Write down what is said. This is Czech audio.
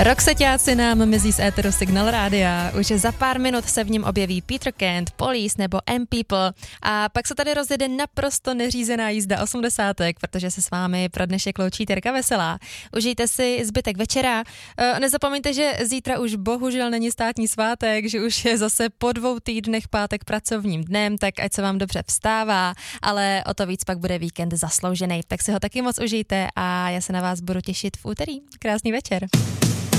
Rockseťáci nám mizí z éteru Signal Rádia. Už za pár minut se v něm objeví Peter Kent, Police nebo M-People a pak se tady rozjede naprosto neřízená jízda 80, protože se s vámi pro dnešek loučí Terka Veselá. Užijte si zbytek večera. Nezapomeňte, že zítra už bohužel není státní svátek, že už je zase po 2 týdnech pátek pracovním dnem, tak ať se vám dobře vstává, ale o to víc pak bude víkend zasloužený. Tak si ho taky moc užijte a já se na vás budu těšit v úterý. Krásný večer.